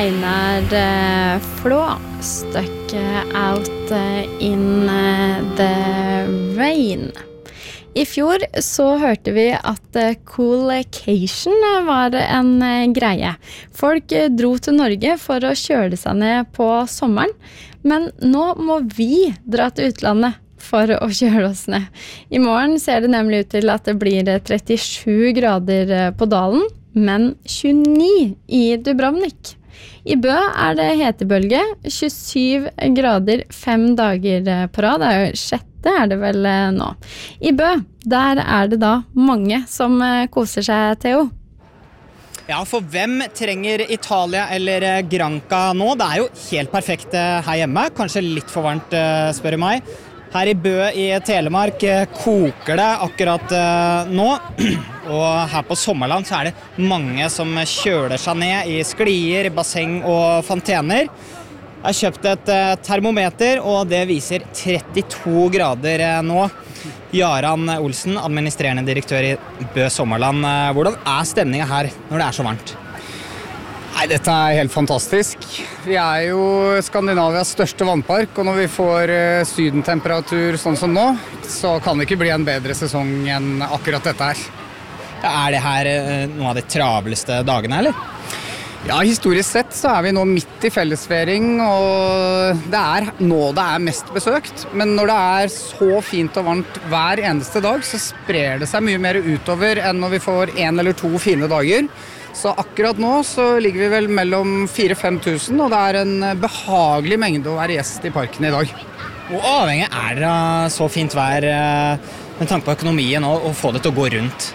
Einar Flå, Stuck Out in the Rain. I fjor så hørte vi at Coolcation var en greie. Folk dro til Norge for å kjøle seg ned på sommeren, men nå må vi dra til utlandet for å kjøle oss ned. I morgen ser det nemlig ut til at det blir 37 grader på Dalen, men 29 i Dubrovnik. I Bø det hetebølge, 27 grader 5 dager på rad, det jo sjette det vel nå. I Bø, der det da mange som koser seg, Theo. Ja, for hvem trenger Italia eller Granca nå? Det jo helt perfekt her hjemme, kanskje litt for varmt, spør meg. Her i Bø i Telemark koker det akkurat nå, og her på Sommerland så det mange som kjøler seg ned i sklier, basseng og fontener. Jeg har kjøpt et termometer, og det viser 32 grader nå. Jaran Olsen, administrerende direktør i Bø Sommerland. Hvordan stemningen her når det så varmt? Nei, dette helt fantastisk. Vi jo Skandinavias største vannpark, og når vi får sydentemperatur sånn som nå, så kan det ikke bli en bedre sesong enn akkurat dette her. Det her noen av de travleste dagene, eller? Ja, historisk sett så vi nå midt i fellesfering, og det nå det mest besøkt. Men når det så fint og varmt hver eneste dag, så sprer det seg mye mer utover enn når vi får 1 eller 2 fine dager. Så akkurat nå så ligger vi vel mellom 4-5 tusen, og det en behagelig mengde å være gjest i parken i dag. Hvor avhengig det av så fint vær med tanke på økonomien og få det til å gå rundt?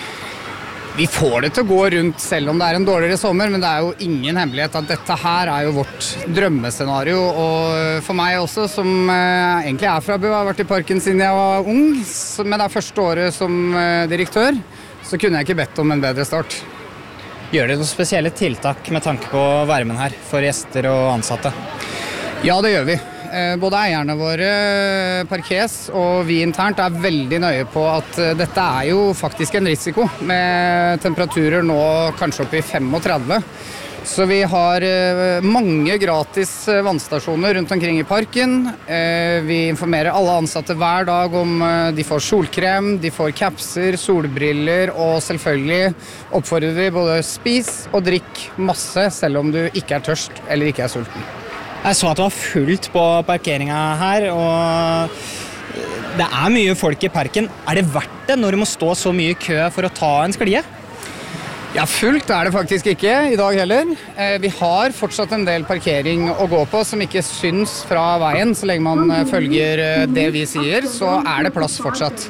Vi får det til å gå rundt selv om det en dårligere sommer, men det jo ingen hemmelighet at dette her jo vårt drømmescenario. Og for meg også, som egentlig fra Bø, har vært i parken siden jeg var ung, men det første året som direktør, så kunne jeg ikke bedt om en bedre start. Gjør det noen spesielle tiltak med tanke på varmen her for gjester og ansatte? Ja, det gjør vi. Både eierne våre, Parkes og vi internt veldig nøye på at dette jo faktisk en risiko med temperaturer nå kanskje oppe i 35. Så vi har mange gratis vannstasjoner rundt omkring i parken. Vi informerer alle ansatte hver dag om de får solkrem, de får kapser, solbriller, og selvfølgelig oppfordrer vi både spis og drikk masse, selv om du ikke tørst eller ikke sulten. Jeg så at det var fullt på parkeringen her, og det mye folk i parken. Det verdt det når du må stå så mye i kø for å ta en sklie? Ja, fullt det faktisk ikke i dag heller. Vi har fortsatt en del parkering å gå på som ikke syns fra veien. Så lenge man følger det vi sier, så det plass fortsatt.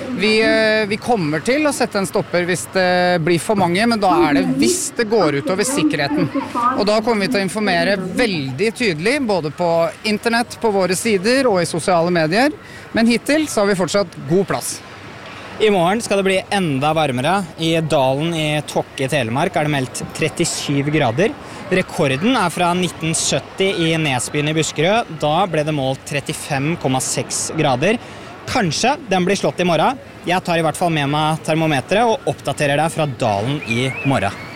Vi kommer til å sette en stopper hvis det blir for mange, men da det hvis det går ut over sikkerheten. Og da kommer vi til å informere veldig tydelig, både på internett, på våre sider og i sosiale medier. Men hittil så har vi fortsatt god plass. I morgen skal det bli enda varmere. I Dalen i Tokke i Telemark det meldt 37 grader. Rekorden fra 1970 i Nesbyen i Buskerud. Da ble det målt 35,6 grader. Kanskje den blir slått i morgen. Jeg tar i hvert fall med meg termometeret og oppdaterer deg fra Dalen i morgen.